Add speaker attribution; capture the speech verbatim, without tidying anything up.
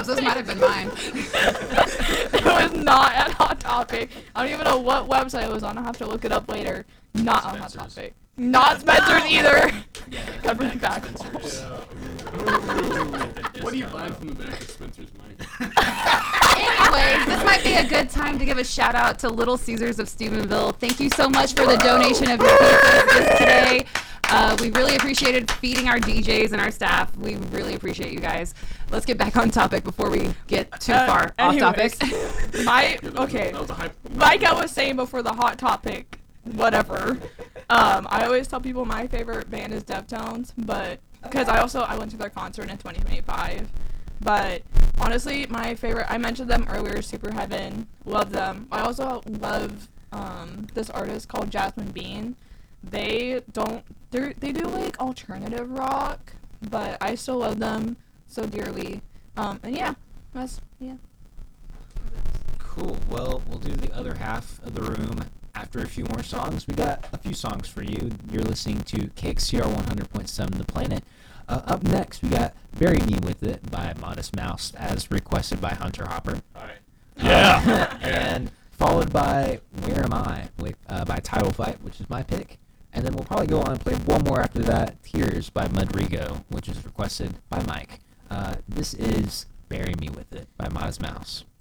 Speaker 1: knows? This might have been mine.
Speaker 2: It was not at Hot Topic. I don't even know what website it was on. I'll have to look it up later. Not on Hot
Speaker 3: Spencer's.
Speaker 2: Topic. Not Spencer's either.
Speaker 3: Yeah,
Speaker 2: Gotta bring it back.
Speaker 3: Spencer's.
Speaker 4: What are you buying from the back of Spencer's mic?
Speaker 1: Anyways, this might be a good time to give a shout out to Little Caesars of Steubenville. Thank you so much for the donation of your pizzas today. Uh, we really appreciated feeding our D Js and our staff. We really appreciate you guys. Let's get back on topic before we get too
Speaker 2: Uh,
Speaker 1: far off
Speaker 2: anyways,
Speaker 1: topic.
Speaker 2: My
Speaker 4: Yeah, that was-
Speaker 2: okay.
Speaker 4: That was a hype.
Speaker 2: Like I was saying before the Hot Topic, whatever. Um, I always tell people my favorite band is Deftones, but because I also I went to their concert in twenty twenty-five. But honestly, my favorite, I mentioned them earlier, Super Heaven. Love them. I also love um, this artist called Jasmine Bean. They don't they they do like alternative rock, but I still love them so dearly. Um, and yeah, that's yeah.
Speaker 5: Cool. Well, we'll do the other half of the room after a few more songs. We got a few songs for you. You're listening to K X C R one hundred point seven The Planet. Uh, up next, we got Bury Me With It by Modest Mouse, as requested by Hunter Hopper.
Speaker 4: Alright.
Speaker 5: Yeah. And followed by Where Am I with, uh, by Title Fight, which is my pick. And then we'll probably go on and play one more after that, Tears by Mudrigo, which is requested by Mike. Uh, this is Bury Me With It by Modest Mouse.